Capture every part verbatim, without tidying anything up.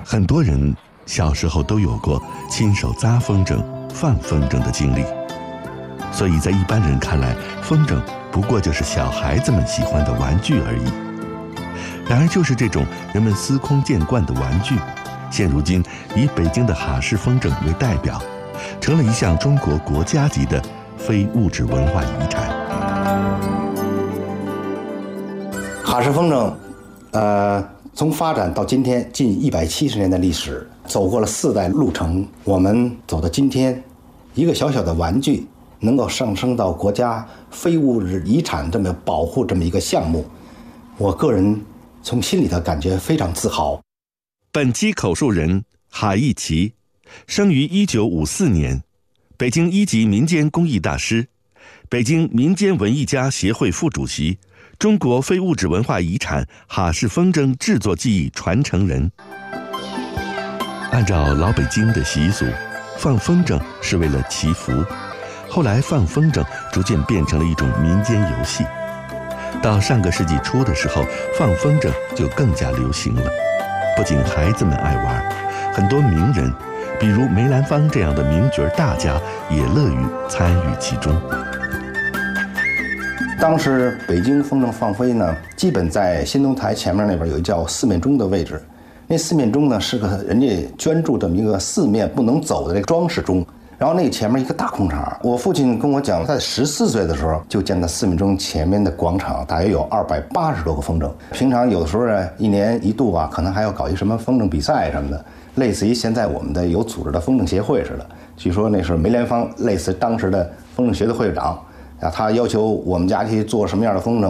很多人小时候都有过亲手扎风筝、放风筝的经历，所以在一般人看来，风筝不过就是小孩子们喜欢的玩具而已。然而，就是这种人们司空见惯的玩具，现如今以北京的哈式风筝为代表，成了一项中国国家级的非物质文化遗产。 哈式风筝，呃，从发展到今天近一百七十年的历史，走过了四代路程，我们走到今天，一个小小的玩具能够上升到国家非物质遗产这么保护这么一个项目，我个人从心里头感觉非常自豪。 本期口述人哈义奇，生于一九五四年，北京一级民间工艺大师，北京民间文艺家协会副主席，中国非物质文化遗产哈式风筝制作技艺传承人。按照老北京的习俗，放风筝是为了祈福，后来放风筝逐渐变成了一种民间游戏。到上个世纪初的时候，放风筝就更加流行了。不仅孩子们爱玩，很多名人，比如梅兰芳这样的名角大家，也乐于参与其中。 当时北京风筝放飞呢，基本在新东台前面那边有一叫四面钟的位置。那四面钟呢，是个人家捐助这么一个四面不能走的那个装饰钟。然后那个前面一个大空场，我父亲跟我讲，在十四岁的时候就见到四面钟前面的广场大约有二百八十多个风筝。平常有的时候呢，一年一度啊，可能还要搞一什么风筝比赛什么的，类似于现在我们的有组织的风筝协会似的。据说那是梅兰芳类似当时的风筝协的会长啊，他要求我们家去做什么样的风筝。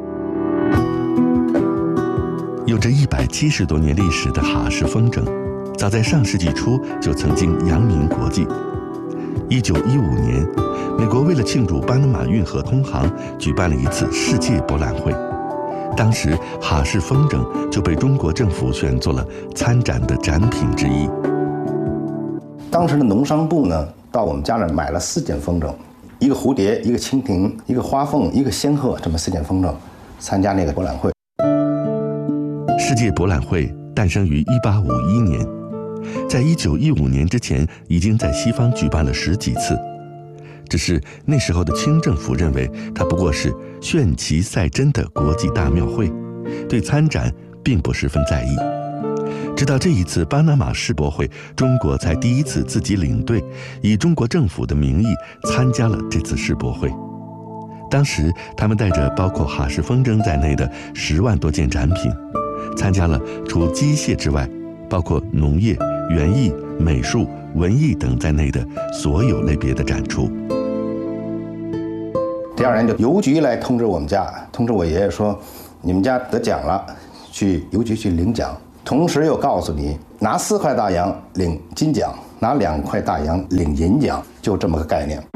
有着一百七十多年历史的哈式风筝，早在上世纪初就曾经扬名国际。一九一五年，美国为了庆祝巴拿马运河通航，举办了一次世界博览会。当时，哈式风筝就被中国政府选作了参展的展品之一。 当时的农商部呢，到我们家那儿买了四件风筝，一个蝴蝶，一个蜻蜓，一个花凤，一个仙鹤，这么四件风筝，参加那个博览会。 世界博览会诞生于一八五一年。在一九一五年之前，已经在西方举办了十几次，只是那时候的清政府认为它不过是炫旗赛真的国际大庙会，对参展并不十分在意。直到这一次巴拿马世博会，中国才第一次自己领队，以中国政府的名义参加了这次世博会。当时他们带着包括哈式风筝在内的十万多件展品，参加了除机械之外，包括农业、园艺、美术、文艺等在内的所有类别的展出。 第二年就邮局来通知我们家，通知我爷爷说，你们家得奖了，去邮局去领奖。同时又告诉你，拿四块大洋领金奖，拿两块大洋领银奖，就这么个概念。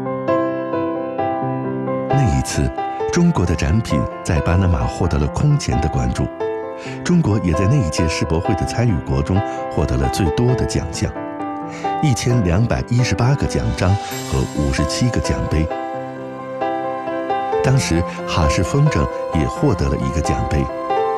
那一次，中国的展品在巴拿马获得了空前的关注。中国也在那一届世博会的参与国中获得了最多的奖项，一千两百一十八个奖章和五十七个奖杯。当时哈式风筝也获得了一个奖杯。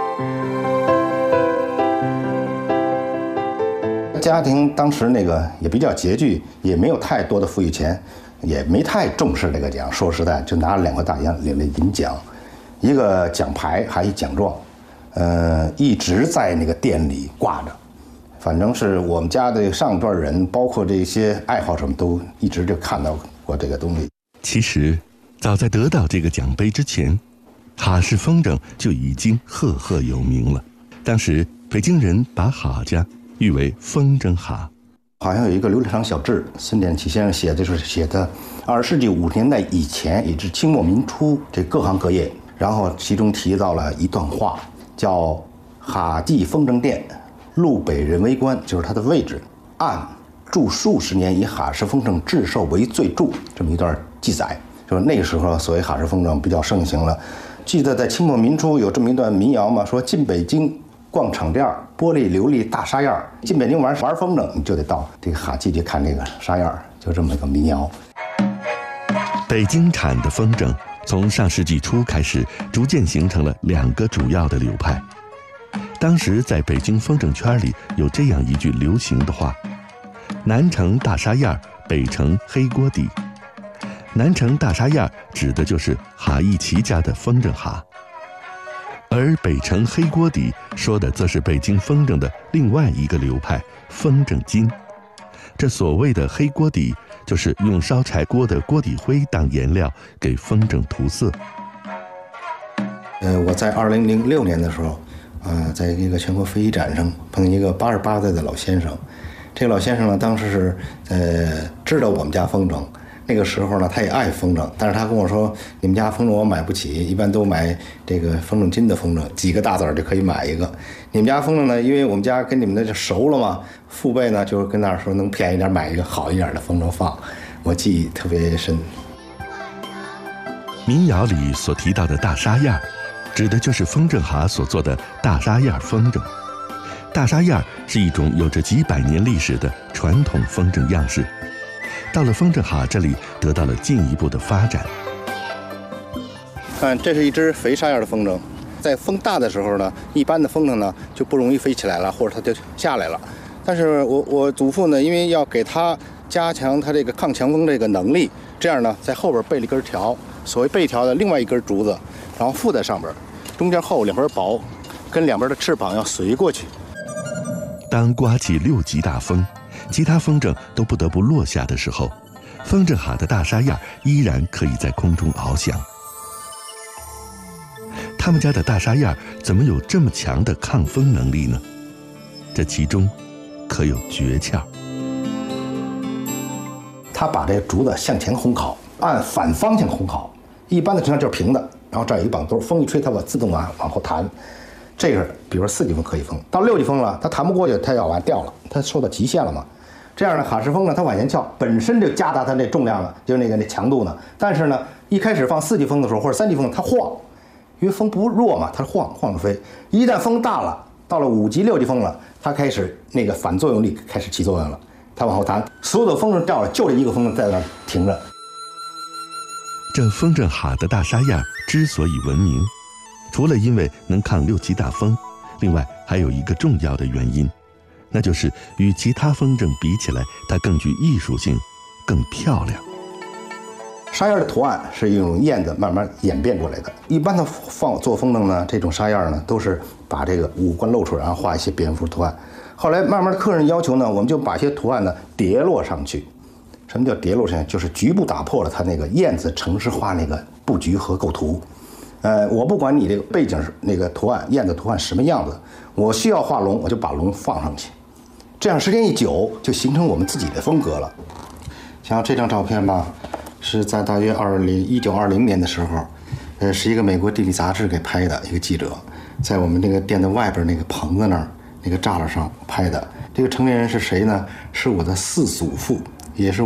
家庭当时那个也比较拮据，也没有太多的富裕钱，也没太重视这个奖。说实在，就拿了两块大洋领了银奖，一个奖牌还一奖状。呃，一直在那个店里挂着，反正是我们家的上一段人，包括这些爱好者们都一直就看到过这个东西。 其实，早在得到这个奖杯之前，哈式风筝就已经赫赫有名了。当时北京人把哈家誉为风筝哈。 好像有一个刘立堂小志，孙典启先生写的，就是写的二十世纪五十年代以前，也至清末民初这各行各业，然后其中提到了一段话。叫哈记风筝店，路北人为官，就是它的位置。按著数十年以哈式风筝制售为最著，这么一段记载，就是那个时候所谓哈式风筝比较盛行了。记得在清末民初有这么一段民谣嘛，说进北京逛厂店，玻璃琉璃大沙样，进北京玩玩风筝，你就得到这个哈记去看这个沙样，就这么一个民谣。 北京产的风筝从上世纪初开始，逐渐形成了两个主要的流派。 当时在北京风筝圈里有这样一句流行的话：南城大沙燕，北城黑锅底。南城大沙燕指的就是哈义齐家的风筝哈，而北城黑锅底说的则是北京风筝的另外一个流派风筝金。这所谓的黑锅底，就是用烧柴锅的锅底灰当颜料给风筝涂色。 呃，我在二零零六年的时候，啊、呃，在一个全国飞机展上碰见一个八十八岁的老先生。这个老先生呢，当时是呃知道我们家风筝，那个时候呢，他也爱风筝，但是他跟我说，你们家风筝我买不起，一般都买这个风筝金的风筝，几个大子儿就可以买一个。你们家风筝呢，因为我们家跟你们的就熟了嘛，父辈呢就跟那儿说能便宜点买一个好一点的风筝放，我记忆特别深。 民谣里所提到的大沙燕，指的就是风筝哈所做的大沙燕风筝。大沙燕是一种有着几百年历史的传统风筝样式，到了风筝哈这里得到了进一步的发展。 看，这是一只肥沙燕的风筝，在风大的时候呢，一般的风筝呢就不容易飞起来了，或者它就下来了。但是我我祖父呢，因为要给它加强它这个抗强风这个能力，这样呢，在后边备了一根条，所谓备条的另外一根竹子，然后附在上边，中间厚两边薄，跟两边的翅膀要随过去。 当刮起六级大风，其他风筝都不得不落下的时候，风筝哈的大沙燕依然可以在空中翱翔。他们家的大沙燕怎么有这么强的抗风能力呢？这其中可有诀窍。 他把这个竹子向前烘烤，按反方向烘烤。一般的情况就是平的，然后这儿有一绑兜，风一吹它会自动往往后弹。这个比如说四级风可以风，到六级风了，它弹不过去，它要往掉了，它受到极限了嘛。这样呢，哈式风呢，它往前翘，本身就加大它这重量了，就那个那强度呢。但是呢，一开始放四级风的时候或者三级风，它晃，因为风不弱嘛，它晃晃着飞。一旦风大了，到了五级六级风了，它开始那个反作用力开始起作用了，它往后弹，所有的风筝掉了，就这一个风筝在那停着。 这风筝哈的大沙燕之所以闻名，除了因为能抗六级大风，另外还有一个重要的原因，那就是与其他风筝比起来，它更具艺术性，更漂亮。 沙燕的图案是一种燕子慢慢演变过来的。一般的放做风筝呢，这种沙燕呢都是把这个五官露出，然后画一些蝙蝠图案。后来慢慢的客人要求呢，我们就把一些图案呢叠落上去。什么叫叠落上去？就是局部打破了它那个燕子城市化那个布局和构图。呃，我不管你这个背景那个图案，燕子图案什么样子，我需要画龙，我就把龙放上去。这样时间一久，就形成我们自己的风格了。像这张照片吧，是在大约二零一九二零年的时候，呃，是一个美国地理杂志给拍的，一个记者在我们那个店的外边那个棚子那儿那个栅栏上拍的。这个成年人是谁呢？是我的四祖父，也是